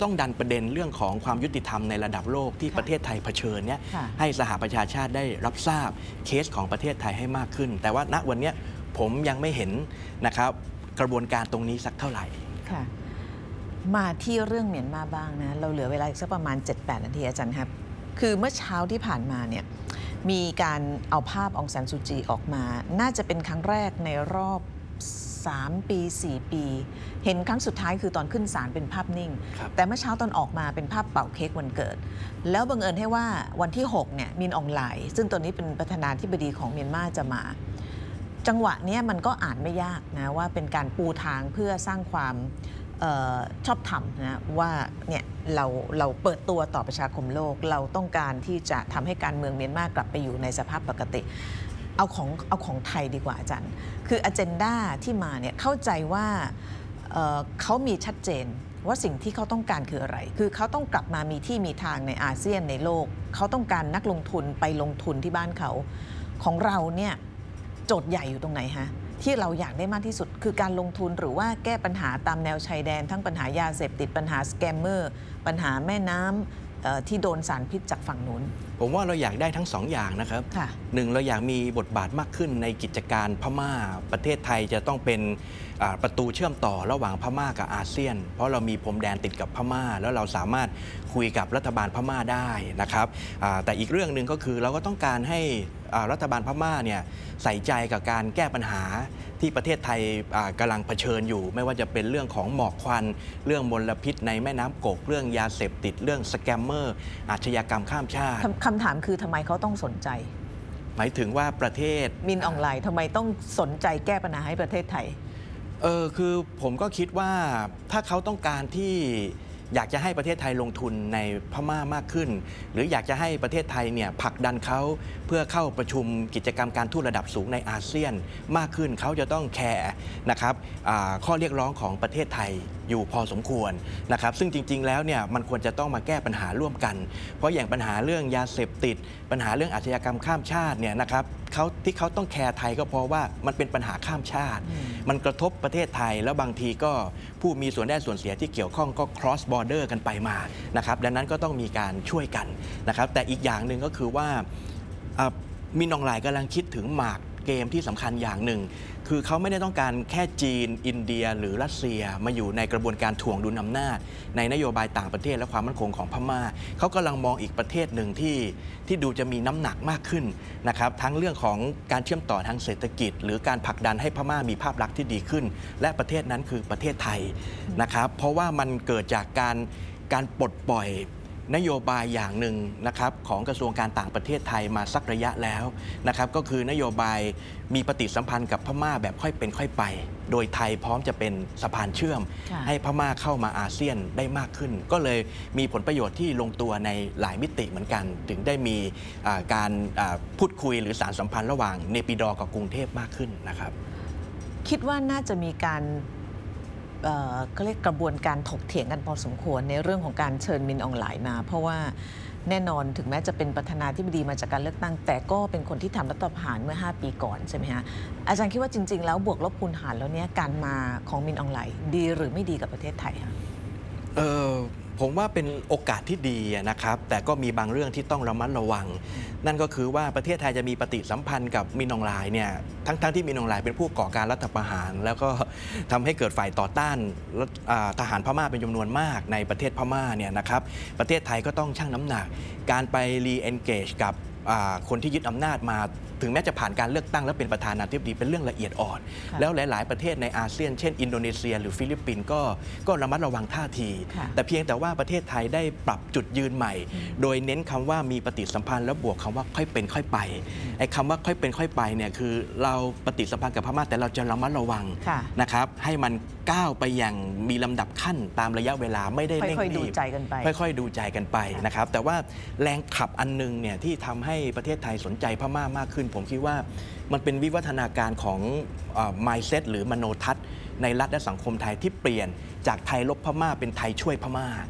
ต้องดันประเด็นเรื่องของความยุติธรรมในระดับโลกที่ประเทศไทยเผชิญเนี่ยให้สหประชาชาติได้รับทราบเคสของประเทศไทยให้มากขึ้นแต่ว่าณวันนี้ผมยังไม่เห็นนะครับกระบวนการตรงนี้สักเท่าไหร่ค่ะมาที่เรื่องเมียนมาบ้างนะเราเหลือเวลาอีกสักประมาณ 7-8 นาทีอาจารย์ครับคือเมื่อเช้าที่ผ่านมาเนี่ยมีการเอาภาพองซานซูจีออกมาน่าจะเป็นครั้งแรกในรอบ3 ปี 4 ปีเห็นครั้งสุดท้ายคือตอนขึ้นศาลเป็นภาพนิ่งแต่เมื่อเช้าตอนออกมาเป็นภาพเป่าเค้กวันเกิดแล้วบังเอิญให้ว่าวันที่6เนี่ยมินอองไลน์ซึ่งตอนนี้เป็นประธานาธิบดีของเมียนมาจะมาจังหวะนี้มันก็อ่านไม่ยากนะว่าเป็นการปูทางเพื่อสร้างความชอบธรรมนะว่าเนี่ยเราเปิดตัวต่อประชาคมโลกเราต้องการที่จะทำให้การเมืองเมียนมากลับไปอยู่ในสภาพปกติเอาของไทยดีกว่าอาจารย์คืออเจนดาที่มาเนี่ยเข้าใจว่าเขามีชัดเจนว่าสิ่งที่เขาต้องการคืออะไรคือเขาต้องกลับมามีที่มีทางในอาเซียนในโลกเขาต้องการนักลงทุนไปลงทุนที่บ้านเขาของเราเนี่ยโจทย์ใหญ่อยู่ตรงไหนฮะที่เราอยากได้มากที่สุดคือการลงทุนหรือว่าแก้ปัญหาตามแนวชายแดนทั้งปัญหายาเสพติดปัญหาสแกมเมอร์ปัญหาแม่น้ำที่โดนสารพิษจากฝั่งนู้นผมว่าเราอยากได้ทั้ง2 อย่างนะครับหนึ่งเราอยากมีบทบาทมากขึ้นในกิจการพม่าประเทศไทยจะต้องเป็นประตูเชื่อมต่อระหว่างพม่ากับอาเซียนเพราะเรามีพรมแดนติดกับพม่าแล้วเราสามารถคุยกับรัฐบาลพม่าได้นะครับแต่อีกเรื่องหนึ่งก็คือเราก็ต้องการให้รัฐบาลพม่าเนี่ยใส่ใจกับการแก้ปัญหาที่ประเทศไทยกำลังเผชิญอยู่ไม่ว่าจะเป็นเรื่องของหมอกควันเรื่องมลพิษในแม่น้ำกกเรื่องยาเสพติดเรื่องสแกมเมอร์อาชญากรรมข้ามชาติคำถามคือทำไมเขาต้องสนใจหมายถึงว่าประเทศมินออนไลน์ทำไมต้องสนใจแก้ปัญหาให้ประเทศไทยคือผมก็คิดว่าถ้าเขาต้องการที่อยากจะให้ประเทศไทยลงทุนในพม่ามากขึ้นหรืออยากจะให้ประเทศไทยเนี่ยผลักดันเขาเพื่อเข้าประชุมกิจกรรมการทูตระดับสูงในอาเซียนมากขึ้นเขาจะต้องแคร์นะครับข้อเรียกร้องของประเทศไทยอยู่พอสมควรนะครับซึ่งจริงๆแล้วเนี่ยมันควรจะต้องมาแก้ปัญหาร่วมกันเพราะอย่างปัญหาเรื่องยาเสพติดปัญหาเรื่องอาชญากรรมข้ามชาติเนี่ยนะครับที่เขาต้องแคร์ไทยก็เพราะว่ามันเป็นปัญหาข้ามชาติมันกระทบประเทศไทยแล้วบางทีก็ผู้มีส่วนได้ส่วนเสียที่เกี่ยวข้องก็ cross border กันไปมานะครับดังนั้นก็ต้องมีการช่วยกันนะครับแต่อีกอย่างหนึ่งก็คือว่ามินอองไลน์กำลังคิดถึงหมากเกมที่สำคัญอย่างหนึ่งคือเขาไม่ได้ต้องการแค่จีนอินเดียหรือรัสเซียมาอยู่ในกระบวนการถ่วงดุลอำนาจในนโยบายต่างประเทศและความมั่นคงของพม่าเขากำลังมองอีกประเทศหนึ่งที่ดูจะมีน้ำหนักมากขึ้นนะครับทั้งเรื่องของการเชื่อมต่อทางเศรษฐกิจหรือการผลักดันให้พม่ามีภาพลักษณ์ที่ดีขึ้นและประเทศนั้นคือประเทศไทยนะครับเพราะว่ามันเกิดจากการปลดปล่อยนโยบายอย่างหนึ่งนะครับของกระทรวงการต่างประเทศไทยมาสักระยะแล้วนะครับก็คือนโยบายมีปฏิสัมพันธ์กับพม่าแบบค่อยเป็นค่อยไปโดยไทยพร้อมจะเป็นสะพานเชื่อมให้พม่าเข้ามาอาเซียนได้มากขึ้นก็เลยมีผลประโยชน์ที่ลงตัวในหลายมิติเหมือนกันถึงได้มีการพูดคุยหรือสารสัมพันธ์ระหว่างเนปิดอร์กับกรุงเทพมากขึ้นนะครับคิดว่าน่าจะมีการก็เรียกกระบวนการถกเถียงกันพอสมควรในเรื่องของการเชิญมินอองไลน์มาเพราะว่าแน่นอนถึงแม้จะเป็นประธานาธิบดีมาจากการเลือกตั้งแต่ก็เป็นคนที่ทำรัฐประหารเมื่อ5 ปีก่อนใช่ไหมฮะอาจารย์คิดว่าจริงๆแล้วบวกลบคูณหารแล้วเนี้ยการมาของมินอองไลน์ดีหรือไม่ดีกับประเทศไทยคะผมว่าเป็นโอกาสที่ดีนะครับแต่ก็มีบางเรื่องที่ต้องระมัดระวังนั่นก็คือว่าประเทศไทยจะมีปฏิสัมพันธ์กับมินอองไลน์เนี่ยทั้งที่มินอองไลน์เป็นผู้ก่อการรัฐประหารแล้วก็ทำให้เกิดฝ่ายต่อต้านทหารพม่าเป็นจำนวนมากในประเทศพม่าเนี่ยนะครับประเทศไทยก็ต้องชั่งน้ำหนักการไปรีเอนเกจกับคนที่ยึดอำนาจมาถึงแม้จะผ่านการเลือกตั้งและเป็นประธานาธิบดีเป็นเรื่องละเอียดอ่อนแล้วหลายๆประเทศในอาเซียนเช่นอินโดนีเซียหรือฟิลิปปินส์ก็ระมัดระวังท่าทีแต่เพียงแต่ว่าประเทศไทยได้ปรับจุดยืนใหม่โดยเน้นคำว่ามีปฏิสัมพันธ์แล้วบวกคำว่าค่อยเป็นค่อยไปไอ้คำว่าค่อยเป็นค่อยไปเนี่ยคือเราปฏิสัมพันธ์กับพม่าแต่เราจะระมัดระวังนะครับให้มันก้าวไปอย่างมีลำดับขั้นตามระยะเวลาไม่ได้เร่งรีบค่อยๆดูใจกันไปนะครับแต่ว่าแรงขับอันนึงเนี่ยที่ทำให้ประเทศไทยสนใจพม่ามากขึ้นผมคิดว่ามันเป็นวิวัฒนาการของ mindset หรือมโนทัศน์ในรัฐและสังคมไทยที่เปลี่ยนจากไทยลบพม่าเป็นไทยช่วยพม่า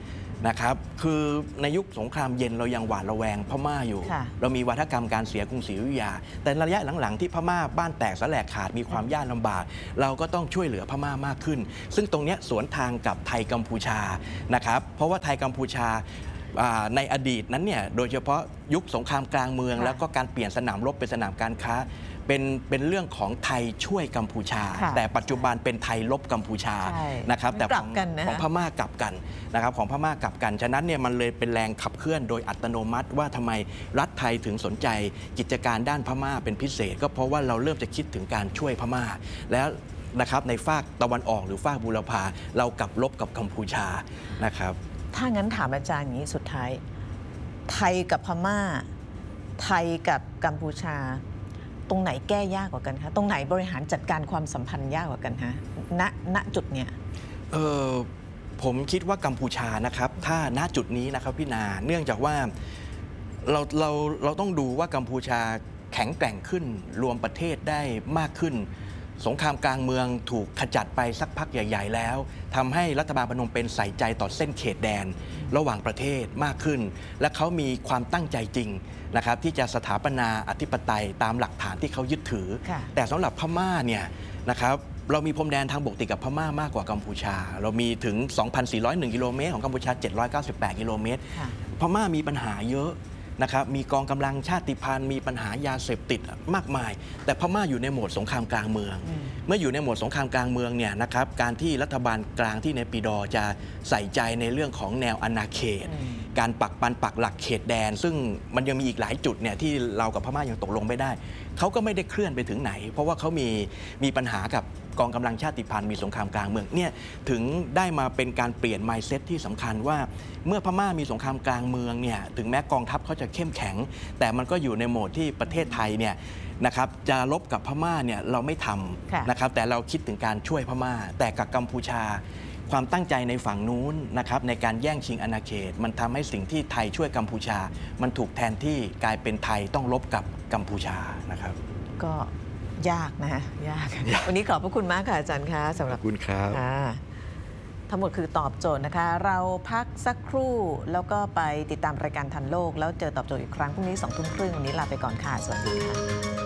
นะครับคือในยุคสงครามเย็นเรายังหวาดระแวงพม่าอยู่ค่ะเรามีวัฒกรรมการเสียกรุงศรีอยุธยาแต่ระยะหลังๆที่พม่าบ้านแตกสลายขาดมีความยากลำบากเราก็ต้องช่วยเหลือพม่ามากขึ้น ซึ่งตรงเนี้ยสวนทางกับไทยกัมพูชานะครับเพราะว่าไทยกัมพูชาในอดีตนั้นเนี่ยโดยเฉพาะยุคสงครามกลางเมืองค่ะแล้วก็การเปลี่ยนสนามรบเป็นสนามการค้าเป็นเรื่องของไทยช่วยกัมพูชาค่ะแต่ปัจจุบันเป็นไทยลบกัมพูชาใช่นะครับแต่กลับกันนะของพม่ากลับกันนะครับของพม่ากลับกันฉะนั้นเนี่ยมันเลยเป็นแรงขับเคลื่อนโดยอัตโนมัติว่าทำไมรัฐไทยถึงสนใจกิจการด้านพม่าเป็นพิเศษ ก็เพราะว่าเราเริ่มจะคิดถึงการช่วยพม่า แล้วนะครับในฝากตะวันออกหรือฝากบูรพาเรากลับลบกับกัมพูชานะครับถ้างั้นถามอาจารย์อย่างนี้สุดท้าย ไทยกับพม่า ไทยกับกัมพูชา ตรงไหนแก้ยากกว่ากันคะตรงไหนบริหารจัดการความสัมพันธ์ยากกว่ากันฮะณจุดเนี้ยผมคิดว่ากัมพูชานะครับถ้าณจุดนี้นะครับพี่นาเนื่องจากว่าเราต้องดูว่ากัมพูชาแข็งแกร่งขึ้นรวมประเทศได้มากขึ้น สงครามกลางเมืองถูกขจัดไปสักพักใหญ่ ๆ แล้วทำให้รัฐบาลพนมเปญใส่ใจต่อเส้นเขตแดนระหว่างประเทศมากขึ้น และเขามีความตั้งใจจริงนะครับที่จะสถาปนาอธิปไตยตามหลักฐานที่เขายึดถือค่ะแต่สำหรับพม่าเนี่ยนะครับเรามีพรมแดนทางบกติดกับพม่ามากกว่ากัมพูชา เรามีถึง 2,401 กิโลเมตรของกัมพูชา 798 กิโลเมตรค่ะพม่ามีปัญหาเยอะนะครับมีกองกำลังชาติพันธุ์มีปัญหายาเสพติดมากมาย แต่พม่าอยู่ในโหมดสงครามกลางเมือง เมื่ออยู่ในโหมดสงครามกลางเมืองเนี่ยนะครับการที่รัฐบาลกลางที่ในปีดอจะใส่ใจในเรื่องของแนวอาณาเขต การปักหลักเขตแดน ซึ่งมันยังมีอีกหลายจุดเนี่ยที่เรากับพม่ายังตกลงไม่ได้เขาก็ไม่ได้เคลื่อนไปถึงไหน เพราะว่าเขามีปัญหากับกองกำลังชาติพันธุ์มีสงครามกลางเมืองเนี่ยถึงได้มาเป็นการเปลี่ยน mindset ที่สำคัญว่าเมื่อพม่ามีสงครามกลางเมืองเนี่ยถึงแม้กองทัพเขาจะเข้มแข็ง แต่มันก็อยู่ในโหมดที่ประเทศไทยเนี่ยนะครับจะลบกับพม่าเนี่ยเราไม่ทค่ะำนะครับแต่เราคิดถึงการช่วยพม่า แต่กับกัมพูชา ความตั้งใจในฝั่งนู้นนะครับในการแย่งชิงอาณาเขต มันทำให้สิ่งที่ไทยช่วยกัมพูชา มันถูกแทนที่กลายเป็นไทยต้องลบกับกัมพูชานะครับก็ยากนะฮะยาก วันนี้ขอบพระคุณมากค่ะอาจารย์คะสำหรับขอบคุณครับค่ะทั้งหมดคือตอบโจทย์นะคะ เราพักสักครู่แล้วก็ไปติดตามรายการทันโลก แล้วเจอตอบโจทย์อีกครั้งพรุ่งนี้ 20:30 วันนี้ลาไปก่อนค่ะ สวัสดีค่ะ